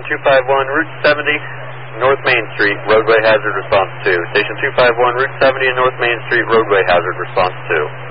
Station 251, Route 70, North Main Street, roadway hazard response 2. Station 251, Route 70 and North Main Street, roadway hazard response 2.